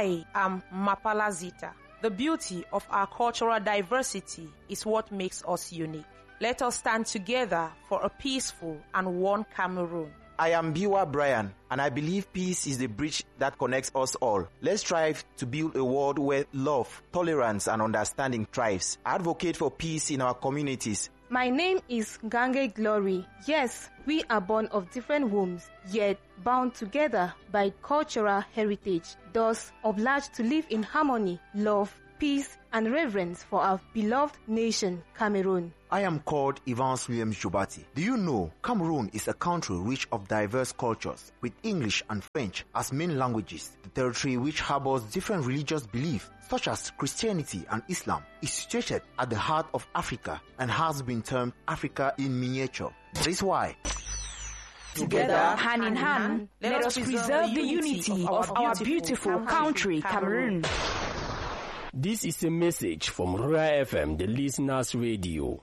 I am Mapala Zita. The beauty of our cultural diversity is what makes us unique. Let us stand together for a peaceful and one Cameroon. I am Biwa Brian, and I believe peace is the bridge that connects us all. Let's strive to build a world where love, tolerance, and understanding thrives. Advocate for peace in our communities. My name is Gange Glory. Yes, we are born of different wombs, yet bound together by cultural heritage, thus obliged to live in harmony, love, peace, and reverence for our beloved nation, Cameroon. I am called Evans Williams Jubati. Do you know Cameroon is a country rich of diverse cultures, with English and French as main languages. The territory, which harbors different religious beliefs, such as Christianity and Islam, is situated at the heart of Africa and has been termed Africa in miniature. That is why, together, hand in hand, let us preserve the unity of our beautiful country, Cameroon. This is a message from Rural FM, the listeners' radio.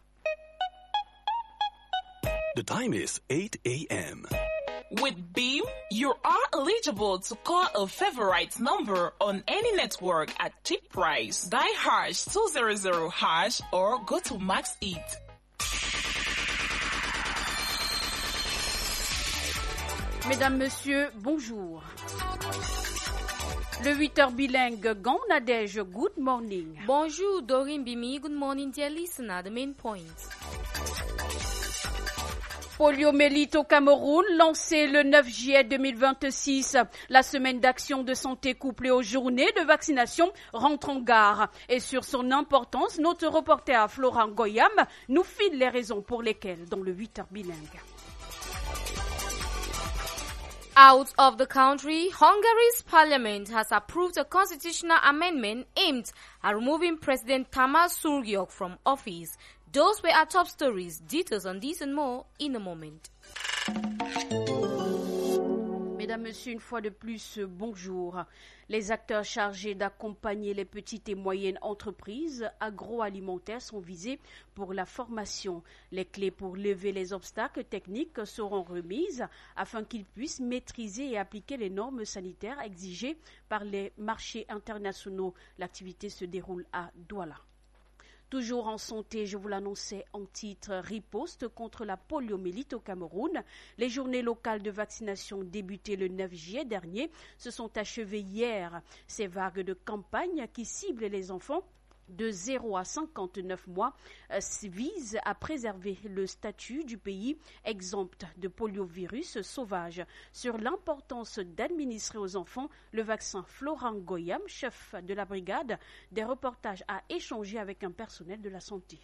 The time is 8 a.m. With Beam, you are eligible to call a favorite number on any network at cheap price. Dial #200# or go to Max It. Mesdames, Messieurs, bonjour. Le 8h bilingue, Gonadej, good morning. Bonjour, Doreen Bimi, good morning, dear listener. The main points. Poliomyélite au Cameroun, lancé le 9 juillet 2026. La semaine d'action de santé couplée aux journées de vaccination rentre en gare. Et sur son importance, notre reporter Florent Goyam nous file les raisons pour lesquelles dans le 8h bilingue. Out of the country, Hungary's parliament has approved a constitutional amendment aimed at removing President Tamás Surgyok from office. Those were our top stories. Details on this and more in a moment. Mesdames, Messieurs, une fois de plus, bonjour. Les acteurs chargés d'accompagner les petites et moyennes entreprises agroalimentaires sont visés pour la formation. Les clés pour lever les obstacles techniques seront remises afin qu'ils puissent maîtriser et appliquer les normes sanitaires exigées par les marchés internationaux. L'activité se déroule à Douala. Toujours en santé, je vous l'annonçais en titre, riposte contre la poliomyélite au Cameroun. Les journées locales de vaccination débutées le 9 juillet dernier se sont achevées hier. Ces vagues de campagne qui ciblent les enfants de 0 à 59 mois vise à préserver le statut du pays exempt de poliovirus sauvage. Sur l'importance d'administrer aux enfants le vaccin, Florent Goyam, chef de la brigade des reportages, a échangé avec un personnel de la santé.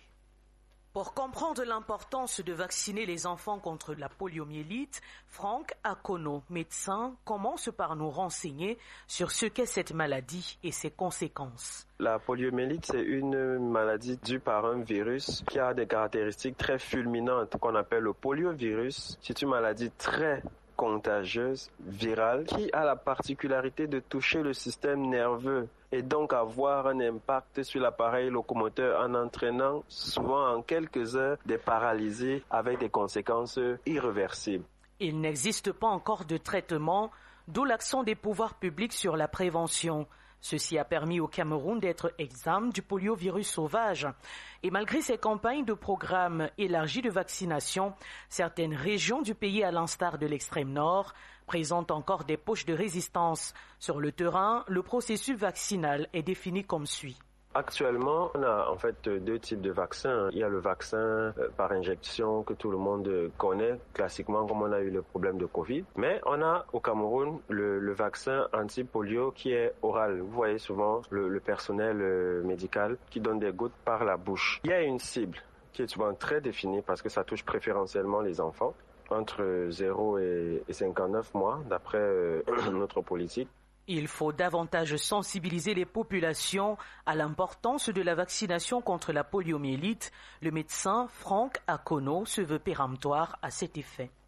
Pour comprendre l'importance de vacciner les enfants contre la poliomyélite, Franck Akono, médecin, commence par nous renseigner sur ce qu'est cette maladie et ses conséquences. La poliomyélite, c'est une maladie due par un virus qui a des caractéristiques très fulminantes qu'on appelle le poliovirus. C'est une maladie très contagieuse, virale, qui a la particularité de toucher le système nerveux et donc avoir un impact sur l'appareil locomoteur en entraînant souvent en quelques heures des paralysés avec des conséquences irréversibles. Il n'existe pas encore de traitement, d'où l'accent des pouvoirs publics sur la prévention. Ceci a permis au Cameroun d'être exempt du poliovirus sauvage. Et malgré ces campagnes de programmes élargis de vaccination, certaines régions du pays, à l'instar de l'extrême nord, présentent encore des poches de résistance. Sur le terrain, le processus vaccinal est défini comme suit. Actuellement, on a en fait deux types de vaccins. Il y a le vaccin par injection que tout le monde connaît, classiquement comme on a eu le problème de Covid. Mais on a au Cameroun le vaccin anti-polio qui est oral. Vous voyez souvent le personnel médical qui donne des gouttes par la bouche. Il y a une cible qui est souvent très définie parce que ça touche préférentiellement les enfants entre 0 et 59 mois d'après notre politique. Il faut davantage sensibiliser les populations à l'importance de la vaccination contre la poliomyélite. Le médecin Franck Akono se veut péremptoire à cet effet.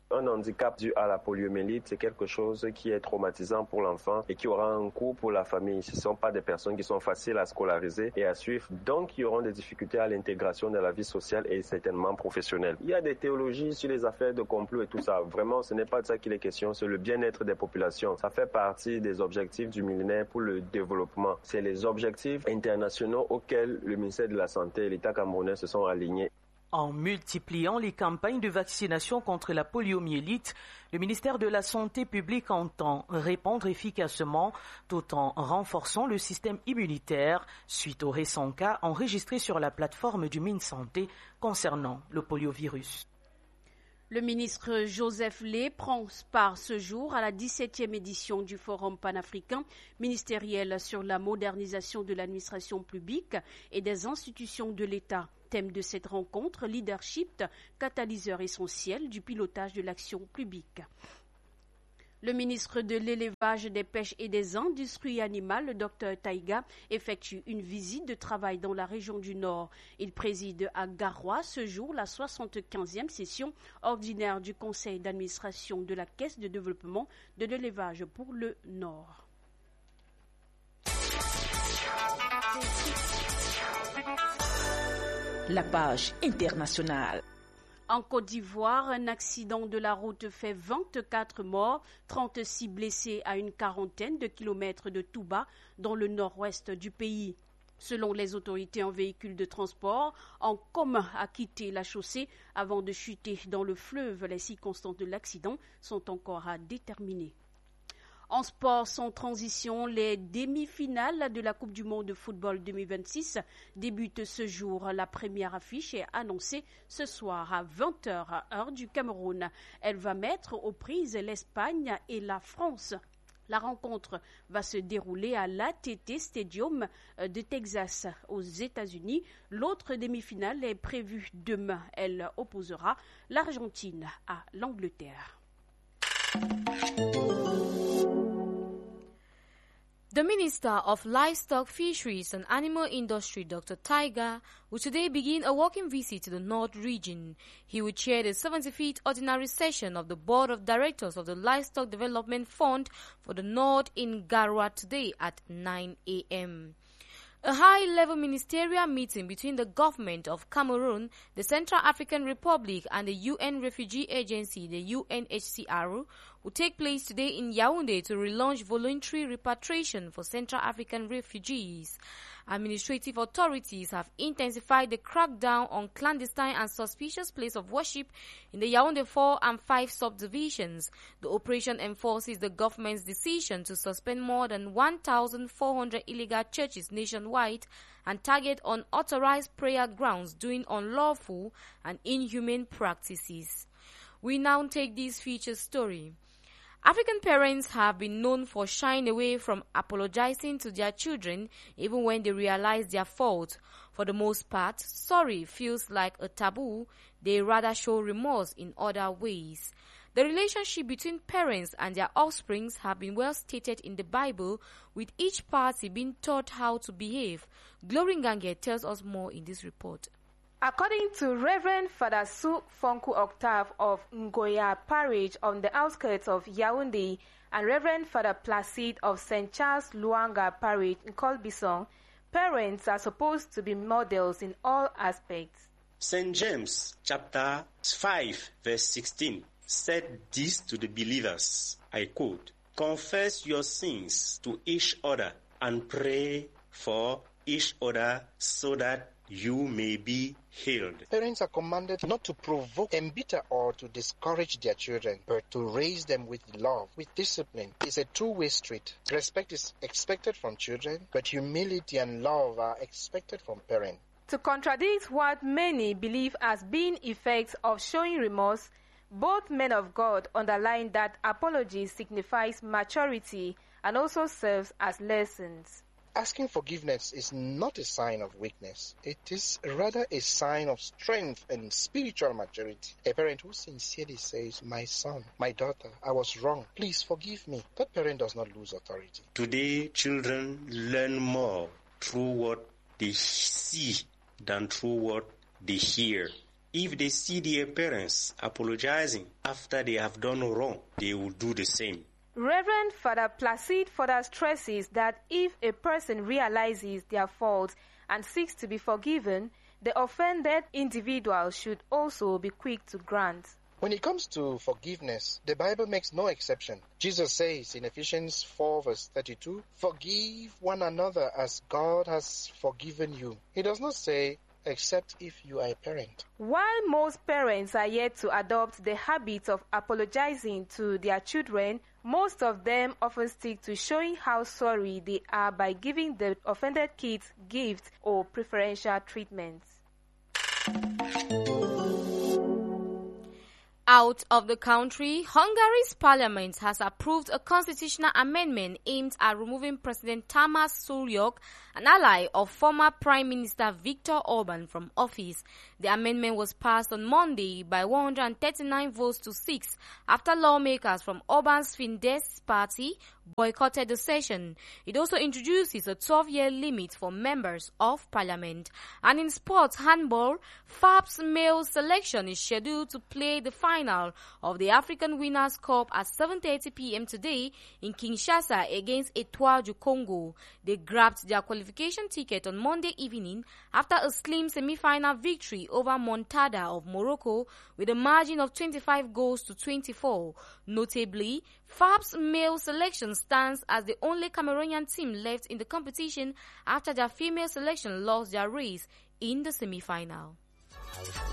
Un handicap dû à la poliomyélite, c'est quelque chose qui est traumatisant pour l'enfant et qui aura un coût pour la famille. Ce ne sont pas des personnes qui sont faciles à scolariser et à suivre, donc il y auront des difficultés à l'intégration dans la vie sociale et certainement professionnelle. Il y a des théologies sur les affaires de complot et tout ça. Vraiment, ce n'est pas de ça qu'il est question, c'est le bien-être des populations. Ça fait partie des objectifs du millénaire pour le développement. C'est les objectifs internationaux auxquels le ministère de la Santé et l'État camerounais se sont alignés. En multipliant les campagnes de vaccination contre la poliomyélite, le ministère de la Santé publique entend répondre efficacement tout en renforçant le système immunitaire suite aux récents cas enregistrés sur la plateforme du MinSanté concernant le poliovirus. Le ministre Joseph Lay prend part ce jour à la 17e édition du Forum panafricain ministériel sur la modernisation de l'administration publique et des institutions de l'État. Thème de cette rencontre, leadership, catalyseur essentiel du pilotage de l'action publique. Le ministre de l'Élevage, des Pêches et des Industries animales, le Dr Taïga, effectue une visite de travail dans la région du Nord. Il préside à Garoua ce jour la 75e session ordinaire du conseil d'administration de la Caisse de développement de l'élevage pour le Nord. La page internationale. En Côte d'Ivoire, un accident de la route fait 24 morts, 36 blessés à une quarantaine de kilomètres de Touba, dans le nord-ouest du pays. Selon les autorités, un véhicule de transport en commun a quitté la chaussée avant de chuter dans le fleuve. Les circonstances de l'accident sont encore à déterminer. En sport sans transition, les demi-finales de la Coupe du monde de football 2026 débutent ce jour. La première affiche est annoncée ce soir à 20h, heure du Cameroun. Elle va mettre aux prises l'Espagne et la France. La rencontre va se dérouler à l'AT&T Stadium de Texas, aux États-Unis. L'autre demi-finale est prévue demain. Elle opposera l'Argentine à l'Angleterre. The Minister of Livestock, Fisheries and Animal Industry, Dr. Taiga, will today begin a walking visit to the North region. He will chair the 75th ordinary session of the Board of Directors of the Livestock Development Fund for the North in Garoua today at 9 a.m. A high-level ministerial meeting between the government of Cameroon, the Central African Republic and the UN Refugee Agency, the UNHCR, will take place today in Yaoundé to relaunch voluntary repatriation for Central African refugees. Administrative authorities have intensified the crackdown on clandestine and suspicious places of worship in the Yaoundé 4 and 5 subdivisions. The operation enforces the government's decision to suspend more than 1,400 illegal churches nationwide and target unauthorized prayer grounds doing unlawful and inhumane practices. We now take this feature story. African parents have been known for shying away from apologizing to their children even when they realize their fault. For the most part, sorry feels like a taboo. They rather show remorse in other ways. The relationship between parents and their offspring have been well stated in the Bible, with each party being taught how to behave. Glory Ngange tells us more in this report. According to Reverend Father Su Fonku Octave of Ngoya Parish on the outskirts of Yaoundé and Reverend Father Placide of St. Charles Luanga Parish in Colbison, parents are supposed to be models in all aspects. St. James chapter 5 verse 16 said this to the believers, I quote, "Confess your sins to each other and pray for each other so that you may be healed." Parents are commanded not to provoke, embitter, or to discourage their children, but to raise them with love, with discipline. It's a two-way street. Respect is expected from children, but humility and love are expected from parents. To contradict what many believe as being effects of showing remorse, both men of God underline that apology signifies maturity and also serves as lessons. Asking forgiveness is not a sign of weakness. It is rather a sign of strength and spiritual maturity. A parent who sincerely says, "My son, my daughter, I was wrong. Please forgive me." That parent does not lose authority. Today, children learn more through what they see than through what they hear. If they see their parents apologizing after they have done wrong, they will do the same. Reverend Father Placide further stresses that if a person realizes their fault and seeks to be forgiven, the offended individual should also be quick to grant. When it comes to forgiveness, the Bible makes no exception. Jesus says in Ephesians 4 verse 32, "Forgive one another as God has forgiven you." He does not say, except if you are a parent. While most parents are yet to adopt the habit of apologizing to their children, most of them often stick to showing how sorry they are by giving the offended kids gifts or preferential treatments. Out of the country, Hungary's parliament has approved a constitutional amendment aimed at removing President Tamás Sulyok, an ally of former Prime Minister Viktor Orban, from office. The amendment was passed on Monday by 139 votes to 6 after lawmakers from Orban's Fidesz party boycotted the session. It also introduces a 12-year limit for members of parliament. And in sports handball, FAB's male selection is scheduled to play the final of the African Winners' Cup at 7:30 p.m. today in Kinshasa against Etoile du Congo. They grabbed their qualification ticket on Monday evening after a slim semi-final victory over Montada of Morocco with a margin of 25 goals to 24. Notably, FAB's male selection stands as the only Cameroonian team left in the competition after their female selection lost their race in the semi-final.